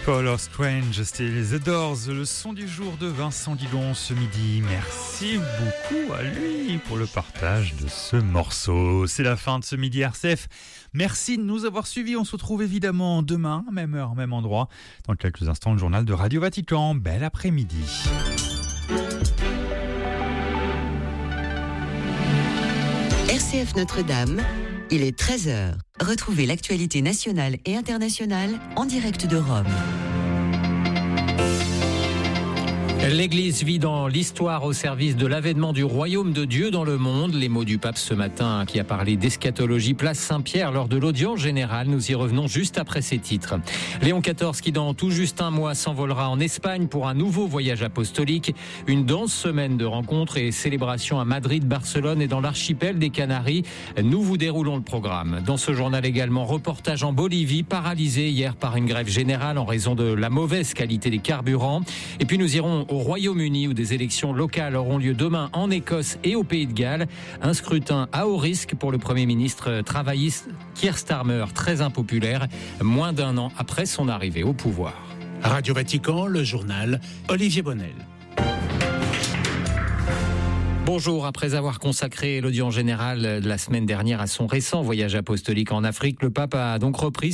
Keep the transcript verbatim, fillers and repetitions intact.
Color Strange, c'était les The Doors, le son du jour de Vincent Dillon ce midi. Merci beaucoup à lui pour le partage de ce morceau. C'est la fin de ce midi R C F. Merci de nous avoir suivis. On se retrouve évidemment demain, même heure, même endroit. Dans quelques instants, le journal de Radio Vatican. Bel après-midi. R C F Notre-Dame, il est treize heures. Retrouvez l'actualité nationale et internationale en direct de Rome. L'Église vit dans l'histoire au service de l'avènement du royaume de Dieu dans le monde. Les mots du pape ce matin qui a parlé d'eschatologie place Saint-Pierre lors de l'audience générale. Nous y revenons juste après ces titres. Léon quatorze qui dans tout juste un mois s'envolera en Espagne pour un nouveau voyage apostolique. Une dense semaine de rencontres et célébrations à Madrid, Barcelone et dans l'archipel des Canaries. Nous vous déroulons le programme. Dans ce journal également, reportage en Bolivie, paralysé hier par une grève générale en raison de la mauvaise qualité des carburants. Et puis nous irons au Royaume-Uni où des élections locales auront lieu demain en Écosse et au Pays de Galles. Un scrutin à haut risque pour le Premier ministre travailliste Keir Starmer, très impopulaire, moins d'un an après son arrivée au pouvoir. Radio Vatican, le journal, Olivier Bonnel. Bonjour, après avoir consacré l'audience générale de la semaine dernière à son récent voyage apostolique en Afrique, le pape a donc repris